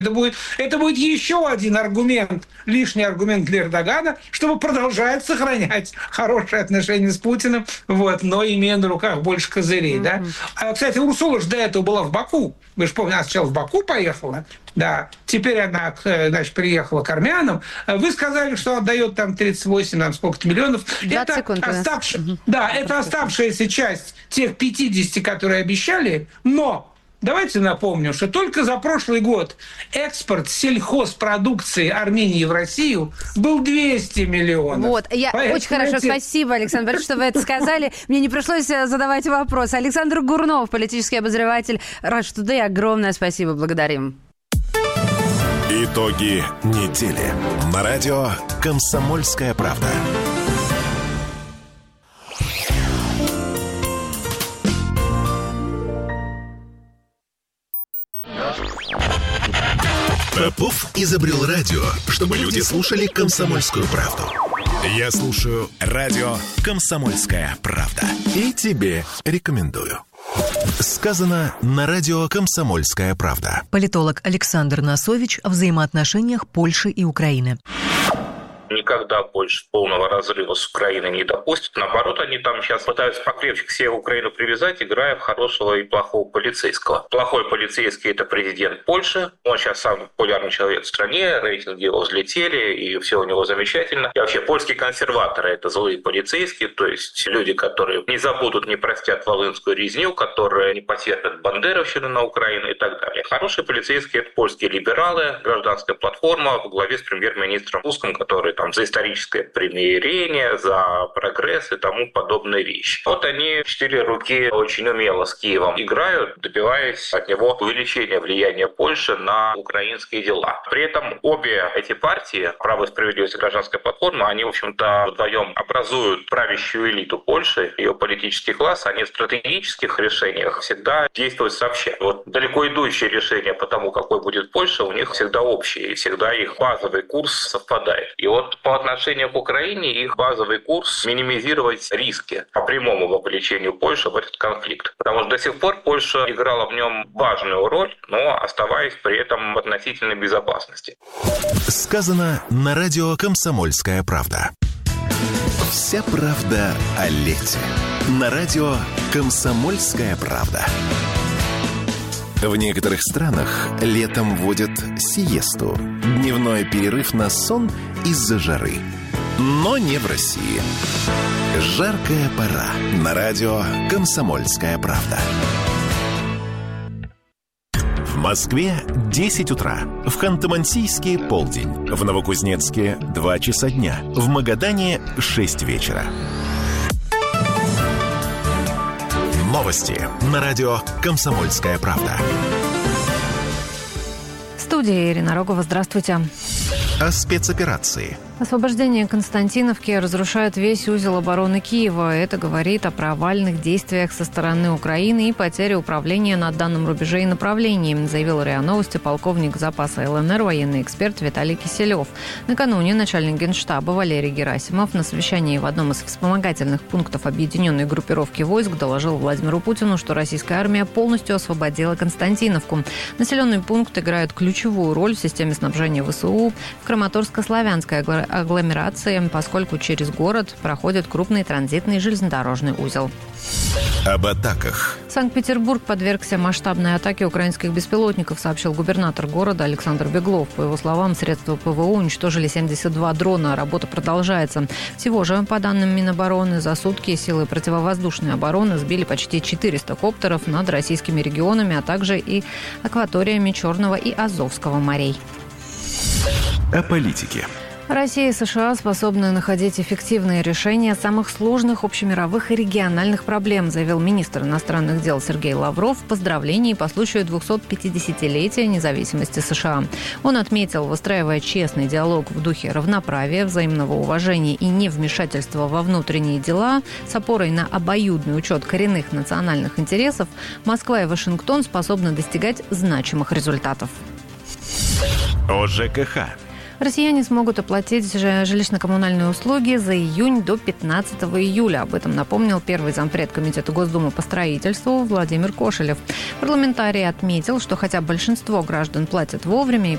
Это будет еще один аргумент, лишний аргумент для Эрдогана, чтобы продолжать сохранять хорошие отношения с Путиным, но имея на руках больше козырей. Да? Кстати, Урсула же до этого была в Баку. Вы же помните, она сначала в Баку поехала, да, теперь она, значит, приехала к армянам. Вы сказали, что отдает там 38, сколько-то миллионов. Это оставшаяся часть тех 50, которые обещали, но давайте напомню, что только за прошлый год экспорт сельхозпродукции Армении в Россию был 200 миллионов. Очень хорошо, спасибо, Александр Борисович, что вы это сказали. Мне не пришлось задавать вопрос. Александр Гурнов, политический обозреватель Rush Today, огромное спасибо, благодарим. Итоги недели на радио «Комсомольская правда». Попов изобрел радио, чтобы люди слушали «Комсомольскую правду». Я слушаю радио «Комсомольская правда». И тебе рекомендую. Сказано на радио «Комсомольская правда». Политолог Александр Носович о взаимоотношениях Польши и Украины. Никогда Польша полного разрыва с Украиной не допустит. Наоборот, они там сейчас пытаются покрепче к себе Украину привязать, играя в хорошего и плохого полицейского. Плохой полицейский – это президент Польши. Он сейчас самый популярный человек в стране, рейтинги его взлетели, и все у него замечательно. И вообще, польские консерваторы – это злые полицейские, то есть люди, которые не забудут, не простят волынскую резню, которые не потерпят бандеровщину на Украину и так далее. Хорошие полицейские – это польские либералы, гражданская платформа во главе с премьер-министром Туском, который там за историческое примирение, за прогресс и тому подобные вещи. Вот они 4 руки очень умело с Киевом играют, добиваясь от него увеличения влияния Польши на украинские дела. При этом обе эти партии, «Право и справедливость» и «Гражданская платформа», они, в общем-то, вдвоем образуют правящую элиту Польши, ее политический класс. Они в стратегических решениях всегда действуют сообща. Вот далеко идущие решения по тому, какой будет Польша, у них всегда общие, и всегда их базовый курс совпадает. И вот по отношению к Украине их базовый курс – минимизировать риски по прямому вовлечению Польши в этот конфликт. Потому что до сих пор Польша играла в нем важную роль, но оставаясь при этом в относительной безопасности. Сказано на радио «Комсомольская правда». Вся правда о лете. На радио «Комсомольская правда». В некоторых странах летом вводят сиесту – дневной перерыв на сон из-за жары. Но не в России. Жаркая пора. На радио «Комсомольская правда». В Москве 10 утра. В Ханты-Мансийске – полдень. В Новокузнецке – 2 часа дня. В Магадане – 6 вечера. Новости на радио «Комсомольская правда». В студии Ирина Рогова. Здравствуйте. О спецоперации. Освобождение Константиновки разрушает весь узел обороны Киева. Это говорит о провальных действиях со стороны Украины и потере управления на данном рубеже и направлении, заявил РИА Новости полковник запаса ЛНР, военный эксперт Виталий Киселев. Накануне начальник Генштаба Валерий Герасимов на совещании в одном из вспомогательных пунктов объединенной группировки войск доложил Владимиру Путину, что российская армия полностью освободила Константиновку. Населенный пункт играет ключевую роль в системе снабжения ВСУ в Краматорско-Славянской агломерации, поскольку через город проходит крупный транзитный железнодорожный узел. Об атаках. Санкт-Петербург подвергся масштабной атаке украинских беспилотников, сообщил губернатор города Александр Беглов. По его словам, средства ПВО уничтожили 72 дрона. Работа продолжается. Всего же, по данным Минобороны, за сутки силы противовоздушной обороны сбили почти 400 коптеров над российскими регионами, а также и акваториями Черного и Азовского морей. О политике. Россия и США способны находить эффективные решения самых сложных общемировых и региональных проблем, заявил министр иностранных дел Сергей Лавров в поздравлении по случаю 250-летия независимости США. Он отметил, выстраивая честный диалог в духе равноправия, взаимного уважения и невмешательства во внутренние дела с опорой на обоюдный учет коренных национальных интересов, Москва и Вашингтон способны достигать значимых результатов. О ЖКХ. Россияне смогут оплатить жилищно-коммунальные услуги за июнь до 15 июля. Об этом напомнил первый зампред Комитета Госдумы по строительству Владимир Кошелев. Парламентарий отметил, что хотя большинство граждан платят вовремя и